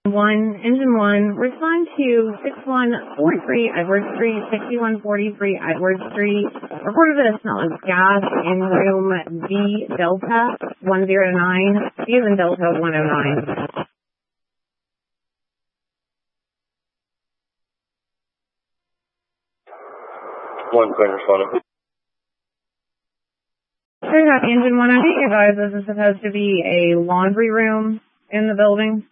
Engine 1, respond to 6143 Edward Street, 6143 Edward Street. Reported that it smells gas in room D Delta 109. D is in Delta 109. One clear, responding. Engine 1, I think you guys, this is supposed to be a laundry room in the building.